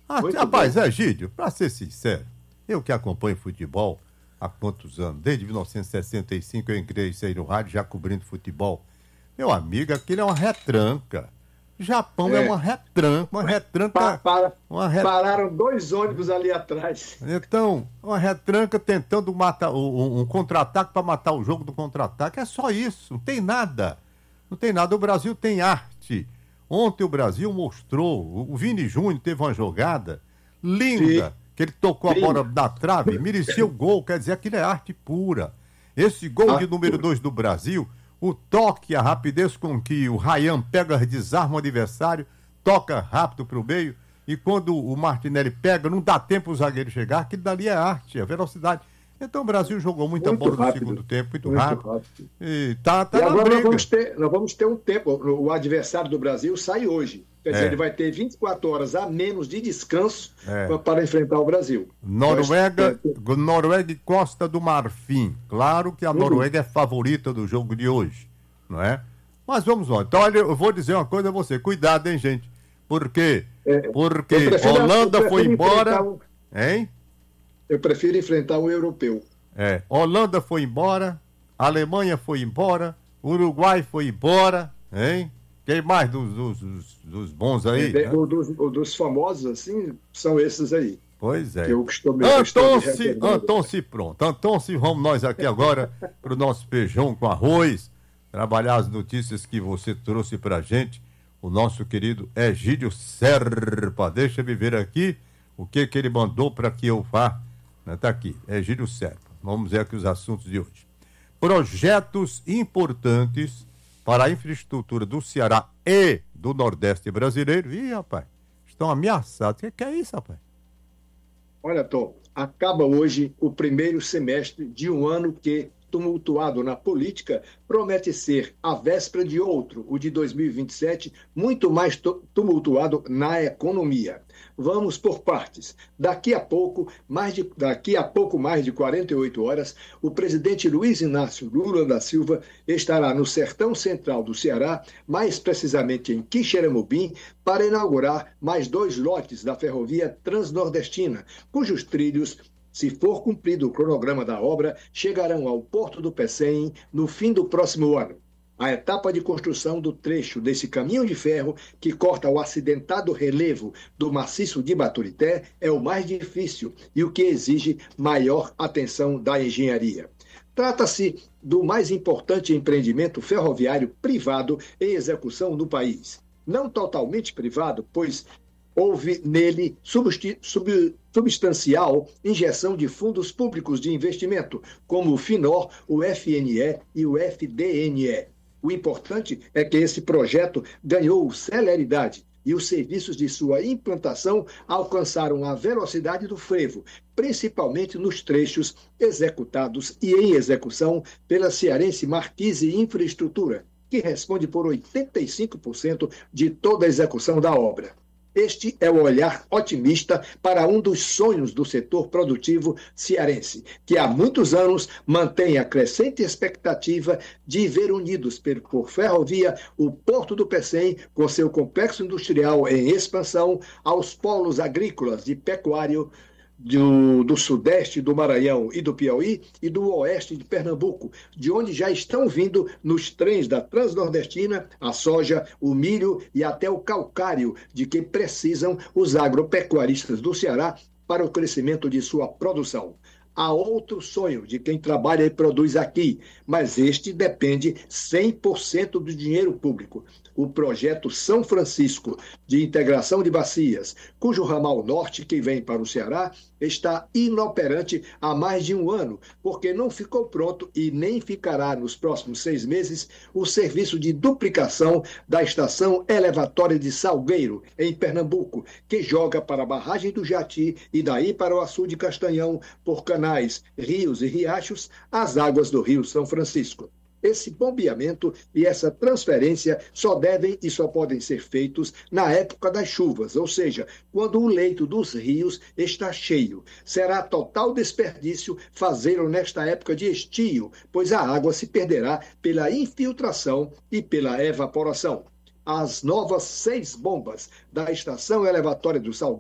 Rapaz, Egídio, para ser sincero, eu que acompanho futebol há quantos anos? Desde 1965 eu ingressei no rádio já cobrindo futebol. Meu amigo, aquilo é uma retranca. Japão é uma retranca, Pararam 2 ônibus ali atrás. Então, uma retranca tentando matar um contra-ataque para matar o jogo do contra-ataque. É só isso, não tem nada. Não tem nada. O Brasil tem arte. Ontem o Brasil mostrou, o Vini Júnior teve uma jogada linda, que ele tocou a bola na trave, merecia o gol, quer dizer, aquilo é arte pura. Esse gol de número 2 do Brasil, o toque, a rapidez com que o Ryan pega, desarma o adversário, toca rápido para o meio, e quando o Martinelli pega, não dá tempo o zagueiro chegar, aquilo dali é arte, é velocidade. Então o Brasil jogou muita bola no segundo tempo, muito rápido. E tá e agora nós vamos ter um tempo. O adversário do Brasil sai hoje. Quer dizer, ele vai ter 24 horas a menos de descanso para enfrentar o Brasil. Noruega e Costa do Marfim. Claro que a Noruega é favorita do jogo de hoje, não é? Mas vamos lá. Então, olha, eu vou dizer uma coisa a você. Cuidado, hein, gente? Por quê? Porque Holanda foi embora... Hein? Eu prefiro enfrentar o europeu. Holanda foi embora, Alemanha foi embora, Uruguai foi embora, hein? Quem mais dos bons aí? Dos famosos, assim, são esses aí. Pois é. Que eu costumo pronto. Então, vamos nós aqui agora para o nosso feijão com arroz, trabalhar as notícias que você trouxe pra gente, o nosso querido Egídio Serpa. Deixa eu ver aqui o que ele mandou para que eu vá. Está aqui, Egídio Serpa. Vamos ver aqui os assuntos de hoje. Projetos importantes para a infraestrutura do Ceará e do Nordeste brasileiro. Ih, rapaz, estão ameaçados. O que é isso, rapaz? Olha, Tom, acaba hoje o primeiro semestre de um ano que, tumultuado na política, promete ser a véspera de outro, o de 2027, muito mais tumultuado na economia. Vamos por partes. Daqui a pouco mais de 48 horas, o presidente Luiz Inácio Lula da Silva estará no sertão central do Ceará, mais precisamente em Quixeramobim, para inaugurar mais 2 lotes da ferrovia Transnordestina, cujos trilhos, se for cumprido o cronograma da obra, chegarão ao Porto do Pecém no fim do próximo ano. A etapa de construção do trecho desse caminhão de ferro que corta o acidentado relevo do maciço de Baturité é o mais difícil e o que exige maior atenção da engenharia. Trata-se do mais importante empreendimento ferroviário privado em execução no país. Não totalmente privado, pois houve nele substancial injeção de fundos públicos de investimento, como o FINOR, o FNE e o FDNE. O importante é que esse projeto ganhou celeridade e os serviços de sua implantação alcançaram a velocidade do frevo, principalmente nos trechos executados e em execução pela cearense Marquise Infraestrutura, que responde por 85% de toda a execução da obra. Este é o olhar otimista para um dos sonhos do setor produtivo cearense, que há muitos anos mantém a crescente expectativa de ver unidos por ferrovia o Porto do Pecém, com seu complexo industrial em expansão, aos polos agrícolas e pecuário do Sudeste, do Maranhão e do Piauí e do Oeste de Pernambuco, de onde já estão vindo nos trens da Transnordestina a soja, o milho e até o calcário de que precisam os agropecuaristas do Ceará para o crescimento de sua produção. Há outro sonho de quem trabalha e produz aqui, mas este depende 100% do dinheiro público. O projeto São Francisco de integração de bacias, cujo ramal norte que vem para o Ceará está inoperante há mais de um ano, porque não ficou pronto e nem ficará nos próximos 6 meses o serviço de duplicação da estação elevatória de Salgueiro, em Pernambuco, que joga para a barragem do Jati e daí para o Açude de Castanhão, por canais, rios e riachos, as águas do Rio São Francisco. Esse bombeamento e essa transferência só devem e só podem ser feitos na época das chuvas, ou seja, quando o leito dos rios está cheio. Será total desperdício fazê-lo nesta época de estio, pois a água se perderá pela infiltração e pela evaporação. As novas 6 bombas da estação elevatória do Salgueiro